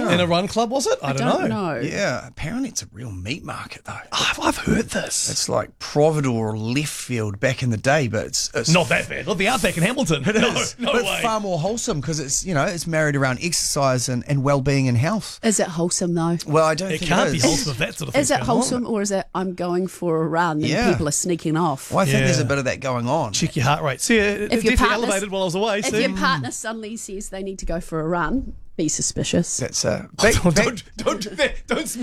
In a run club, was it? I don't know. Yeah, apparently it's a real meat market though. I've heard this. It's like Providore or Leftfield back in the day, but it's Not that bad. Not the Outback in Hamilton. It is, No but way. far more wholesome because it's it's married around exercise and well-being and health. Is it wholesome though? Well, I don't It think can't it be is. wholesome if that sort of thing. Is it wholesome or is it I'm going for a run and people are sneaking off? Well, I think there's Yeah. a bit of that going on. Check your heart rate. See, it definitely elevated while I was away. If See? your partner suddenly says they need to go for a run, be suspicious. That's Don't do that. Don't